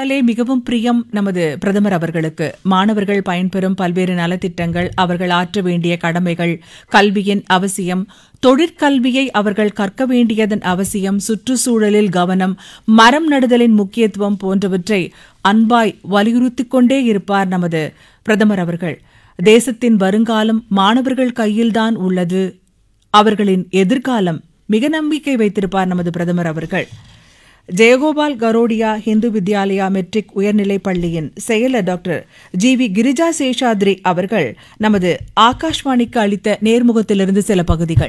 என்றாலே மிகவும் பிரியம் நமது பிரதமர் அவர்களுக்கு. மாணவர்கள் பயன்பெறும் பல்வேறு நலத்திட்டங்கள், அவர்கள் ஆற்ற வேண்டிய கடமைகள், கல்வியின் அவசியம், தொழிற்கல்வியை அவர்கள் கற்க வேண்டியதன் அவசியம், சுற்றுச்சூழலில் கவனம், மரம் நடுதலின் முக்கியத்துவம் போன்றவற்றை அன்பாய் வலியுறுத்திக் கொண்டே இருப்பார் நமது பிரதமர் அவர்கள். தேசத்தின் வருங்காலம் மாணவர்கள் கையில்தான் உள்ளது, அவர்களின் எதிர்காலம் மிக நம்பிக்கை வைத்திருப்பார் நமது பிரதமர் அவர்கள். ஜெயகோபால் கரோடியா இந்து வித்யாலயா மெட்ரிக் உயர்நிலைப் பள்ளியின் செயலர் டாக்டர் ஜி.வி. கிரிஜா சேஷாத்ரி அவர்கள் நமது ஆகாஷ்வாணிக்கு அளித்த நேர்முகத்திலிருந்து சில பகுதிகள்.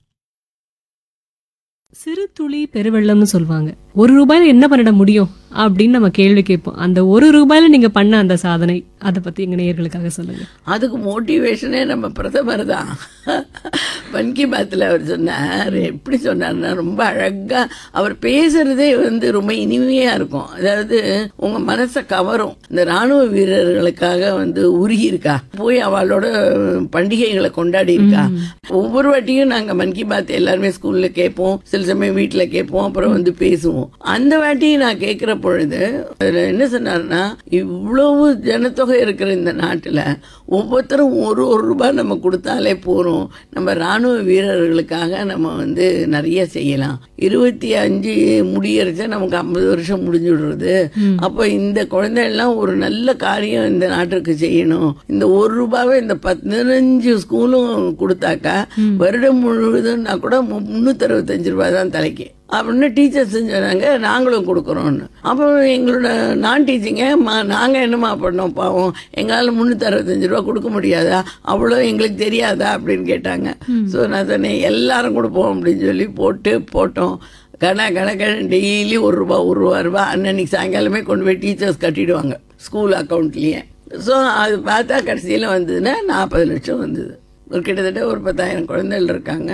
சிறு துளி பெருவெள்ளம்னு சொல்லுவாங்க. ₹1 என்ன பண்ணிட முடியும் அப்படின்னு நம்ம கேள்வி கேட்போம். அந்த ₹1 நீங்க பண்ண அந்த சாதனை, அதை பத்தி எங்க நேயர்களுக்காக சொல்லுங்க. அதுக்கு மோட்டிவேஷனே நம்ம பிரதமர் தான். மன் கி பாத்தில் அவர் சொன்னார். எப்படி சொன்னார்னா, ரொம்ப அழகா அவர் பேசுறதே ரொம்ப இனிமையா இருக்கும். அதாவது உங்க மனசை கவரும். இந்த ராணுவ வீரர்களுக்காக உருகி இருக்கா, போய் அவளோட பண்டிகைகளை கொண்டாடி இருக்கா. ஒவ்வொரு வாட்டியும் நாங்க மன் கி பாத் எல்லாருமே ஸ்கூல்ல கேட்போம், சில சமயம் வீட்டுல கேட்போம், அப்புறம் பேசுவோம். அந்த வாட்டியும் நான் கேட்கிற பொழுது அதுல என்ன சொன்னார்னா, இவ்வளவு ஜனத்தொகை இருக்கிற இந்த நாட்டுல ஒவ்வொருத்தரும் ₹1 நம்ம கொடுத்தாலே போறோம், நம்ம ராணுவ வீரர்களுக்காக நம்ம நிறைய செய்யலாம். 25 முடியறச்ச நமக்கு 50 வருஷம் முடிஞ்சுடுறது. அப்ப இந்த குழந்தை எல்லாம் ஒரு நல்ல காரியம் இந்த நாட்டுக்கு செய்யணும். இந்த ₹1 இந்த 15 ஸ்கூலும் கொடுத்தாக்கா வருடம் முழுவதும்னா கூட ₹365 தான் தலைக்கு அப்படின்னு டீச்சர்ஸ் சொன்னாங்க. நாங்களும் கொடுக்குறோன்னு. அப்போ எங்களோட நான் டீச்சிங்க, நாங்கள் என்னமா பண்ணோம் பாவம், எங்களால் ₹365 கொடுக்க முடியாதா, அவ்வளோ எங்களுக்கு தெரியாதா அப்படின்னு கேட்டாங்க. ஸோ நான் சொன்னேன், எல்லாரும் கொடுப்போம் அப்படின்னு சொல்லி போட்டோம். கணக்கு டெய்லி ₹1 அன்னன்னைக்கு சாயங்காலமே கொண்டு போய் டீச்சர்ஸ் கட்டிடுவாங்க ஸ்கூல் அக்கௌண்ட்லேயே. ஸோ அது பார்த்தா கடைசியில் வந்ததுன்னா 40 லட்சம் வந்தது. கிட்டத்தட்ட ஒரு 10,000 குழந்தைகள் இருக்காங்க.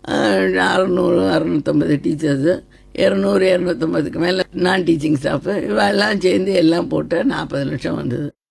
600-650 டீச்சர்ஸு, 200-250க்கு மேலே நான் டீச்சிங் ஸ்டாஃபு, இவெல்லாம் சேர்ந்து எல்லாம் போட்டு 40 லட்சம் வந்தது.